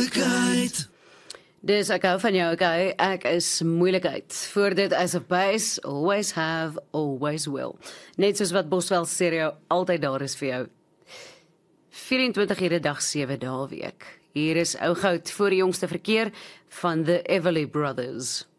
moeilikheid. Dus ek hou van jou, okay? Ek is moeilikheid. Voor dit as of base, always have, always will. Net soos wat Boswell stereo altyd daar is vir jou. 24 ure dag, 7 dae week. Hier is ou goud voor die jongste verkeer van the Everly Brothers.